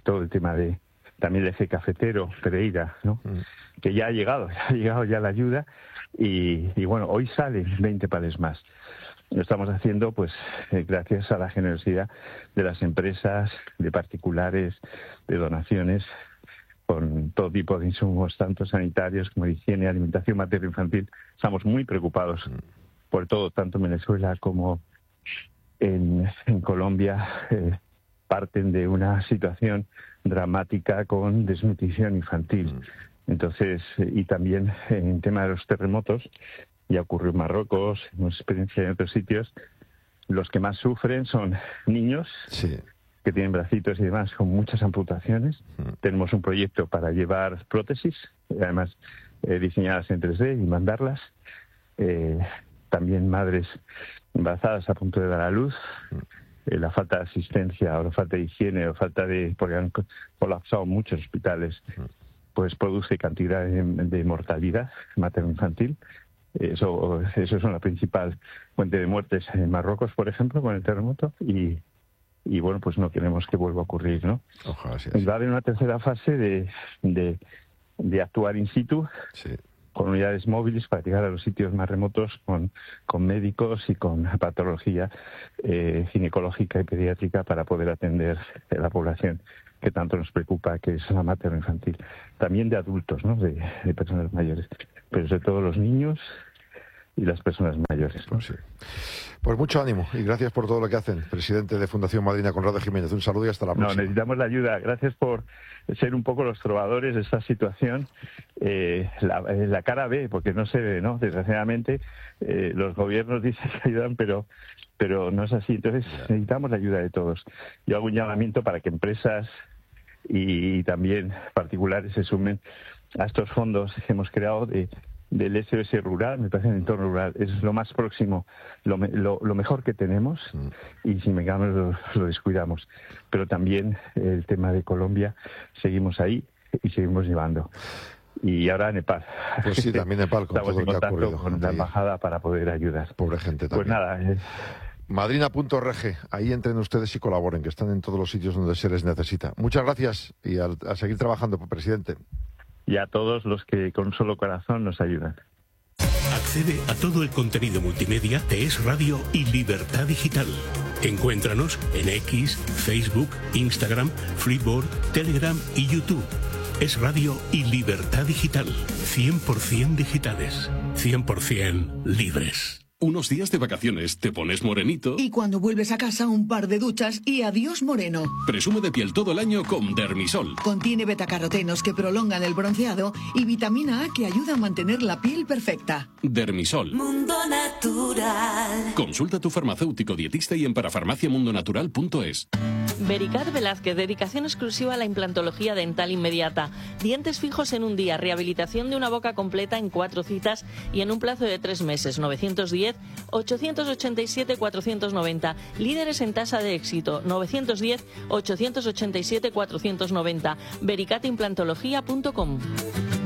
todo el tema de también el eje cafetero, Pereira, ¿no? Que ya ha llegado ya la ayuda y bueno, hoy salen 20 palés más. Lo estamos haciendo pues gracias a la generosidad de las empresas, de particulares, de donaciones, con todo tipo de insumos, tanto sanitarios como de higiene, alimentación materno-infantil. Estamos muy preocupados por todo, tanto en Venezuela como en Colombia. Parten de una situación dramática con desnutrición infantil. Entonces, y también en tema de los terremotos, ya ocurrió en Marruecos, hemos experiencia en otros sitios, los que más sufren son niños, que tienen bracitos y demás con muchas amputaciones. Tenemos un proyecto para llevar prótesis, además diseñadas en 3D y mandarlas. También madres embarazadas a punto de dar a luz. La falta de asistencia o la falta de higiene o falta de... porque han colapsado muchos hospitales, pues produce cantidad de mortalidad materno-infantil. Eso es la principal fuente de muertes en Marruecos, por ejemplo, con el terremoto, y bueno, pues no queremos que vuelva a ocurrir, ¿no? Ojalá sea así. así. Va a haber una tercera fase de actuar in situ, con unidades móviles para llegar a los sitios más remotos, con médicos y con patología ginecológica y pediátrica para poder atender a la población que tanto nos preocupa, que es la materno-infantil. También de adultos, ¿no? De personas mayores, pero sobre todo los niños y las personas mayores, ¿no? Pues mucho ánimo y gracias por todo lo que hacen, presidente de Fundación Madrina, Conrado Jiménez. Un saludo y hasta la próxima. No, necesitamos la ayuda. Gracias por ser un poco los trovadores de esta situación. La cara B, porque no se ve, ¿no? Desgraciadamente, los gobiernos dicen que ayudan, pero no es así. Entonces, necesitamos la ayuda de todos. Yo hago un llamamiento para que empresas y también particulares se sumen a estos fondos que hemos creado del SOS rural. Me parece en el entorno rural es lo más próximo, lo mejor que tenemos, y si lo descuidamos. Pero también el tema de Colombia, seguimos ahí y seguimos llevando. Y ahora Nepal. Pues sí, también Nepal, con todo lo que ha ocurrido. Con la embajada para poder ayudar. Pobre gente también. Pues nada. Madrina.org, ahí entren ustedes y colaboren, que están en todos los sitios donde se les necesita. Muchas gracias y a seguir trabajando, presidente. Y a todos los que con un solo corazón nos ayudan. Accede a todo el contenido multimedia de Es Radio y Libertad Digital. Encuéntranos en X, Facebook, Instagram, Flipboard, Telegram y YouTube. Es Radio y Libertad Digital. 100% digitales. 100% libres. Unos días de vacaciones, te pones morenito. Y cuando vuelves a casa, un par de duchas y adiós moreno. Presume de piel todo el año con Dermisol. Contiene betacarotenos que prolongan el bronceado y vitamina A que ayuda a mantener la piel perfecta. Dermisol. Mundo Natural. Consulta a tu farmacéutico dietista y en parafarmaciamundonatural.es. Vericat Velázquez, dedicación exclusiva a la implantología dental inmediata. Dientes fijos en un día, rehabilitación de una boca completa en 4 citas y en un plazo de 3 meses. 910-887-490. Líderes en tasa de éxito. 910-887-490. vericatimplantología.com.